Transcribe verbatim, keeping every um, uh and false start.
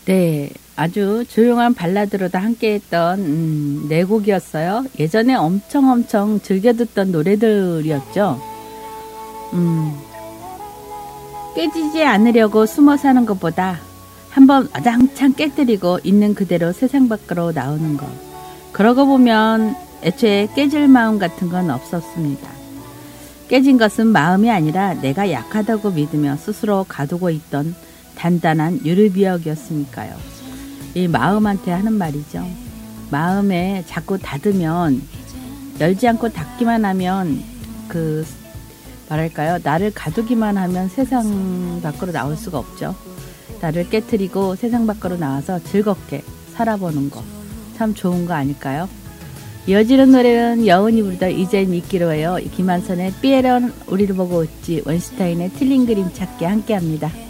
네, 아주 조용한 발라드로도 함께했던 음, 네 곡이었어요. 예전에 엄청 엄청 즐겨 듣던 노래들이었죠. 음, 깨지지 않으려고 숨어 사는 것보다 한번 와장창 깨뜨리고 있는 그대로 세상 밖으로 나오는 것. 그러고 보면 애초에 깨질 마음 같은 건 없었습니다. 깨진 것은 마음이 아니라 내가 약하다고 믿으며 스스로 가두고 있던 단단한 유리비역이었으니까요. 이 마음한테 하는 말이죠. 마음에 자꾸 닫으면, 열지 않고 닫기만 하면, 그 뭐랄까요, 나를 가두기만 하면 세상 밖으로 나올 수가 없죠. 나를 깨트리고 세상 밖으로 나와서 즐겁게 살아보는 거 참 좋은 거 아닐까요? 이어지는 노래는 여운이 부르던 이젠 믿기로 해요. 김한선의 삐에런 우리를 보고 웃지, 원슈타인의 틀린 그림 찾기 함께합니다.